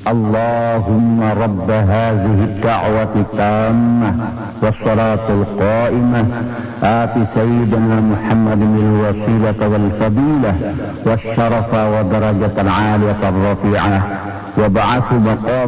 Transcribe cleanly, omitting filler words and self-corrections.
اللهم رب هذه الدعوة التامة والصلاة القائمة آت سيدنا محمد الوسيلة والفضيلة والشرف ودرجة العالية الرفيعة وابعث مقام